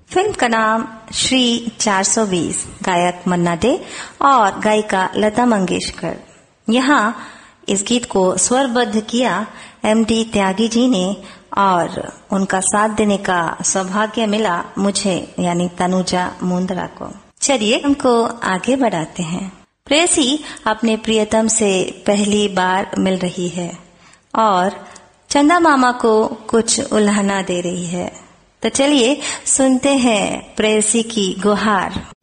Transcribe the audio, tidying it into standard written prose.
Film का नाम श्री 420, गायक मन्ना डे और गायिका लता मंगेशकर। यहाँ इस गीत को स्वरबद्ध किया एमडी त्यागी जी ने और उनका साथ देने का सौभाग्य मिला मुझे यानी तनुजा मुंदरा को। चलिए हमको आगे बढ़ाते हैं। प्रेयसी अपने प्रियतम से पहली बार मिल रही है और चंदा मामा को कुछ उल्हाना दे रही है। तो चलिए सुनते हैं प्रेयसी की गुहार।